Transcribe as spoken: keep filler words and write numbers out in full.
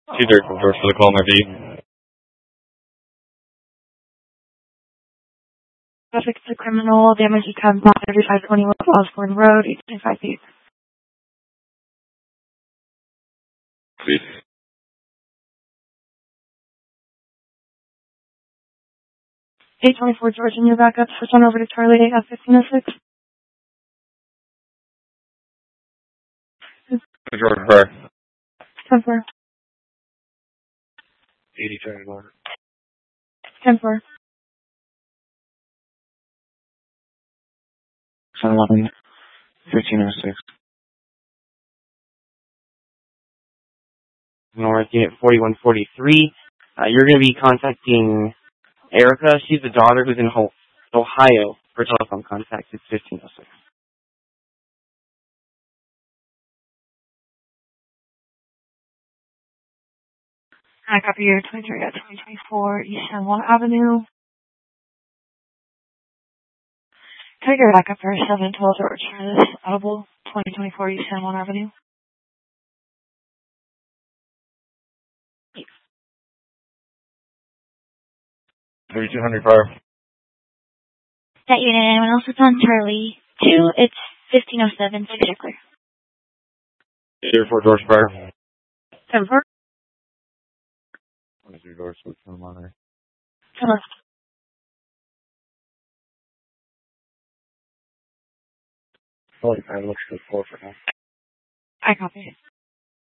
Two thirty four doors for the call, my V. Traffic to criminal, damage to ten block thirty-five twenty-one Osborne Road, eight twenty-five feet. Please. eight twenty-four George, and your backup. Switch on over to Charlie at fifteen oh six. George Fire. ten four. eighty thirty-one. ten four. seven eleven. fifteen oh six. North Unit forty-one forty-three. Uh, you're going to be contacting Erica. She's the daughter who's in Ho- Ohio for telephone contact. It's fifteen oh six. I copy your twenty-three at twenty twenty-four East San Juan Avenue. Take your backup for seven twelve George. This audible twenty twenty-four East San Juan Avenue. thirty-two hundred fire. That unit, anyone else is on Charlie two, it's fifteen oh seven, six clear. Zero four George Fire. ten four. twenty-three doors, switch on monitor. Hello. forty-five looks good, four for now. I copy.